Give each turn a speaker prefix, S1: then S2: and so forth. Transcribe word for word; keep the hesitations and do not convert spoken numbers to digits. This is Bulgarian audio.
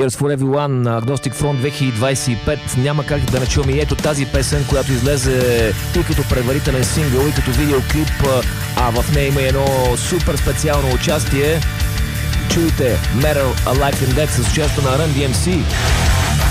S1: Cheers for Everyone на Agnostic Front две хиляди двадесет и пет. Няма как да не чуем и ето тази песен, която излезе и като предварителен сингъл, и като видеоклип, а в нея има едно супер специално участие. Чуйте Matter of Life and Death с участието на Run ди ем си.